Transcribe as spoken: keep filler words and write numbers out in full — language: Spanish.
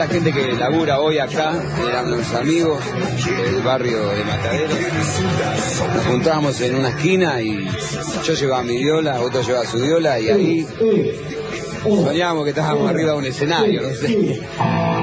gente que labura hoy acá, eran los amigos del barrio de Mataderos. Nos juntábamos en una esquina y yo llevaba mi viola, otro llevaba su viola y ahí soñábamos que estábamos arriba de un escenario, no sé.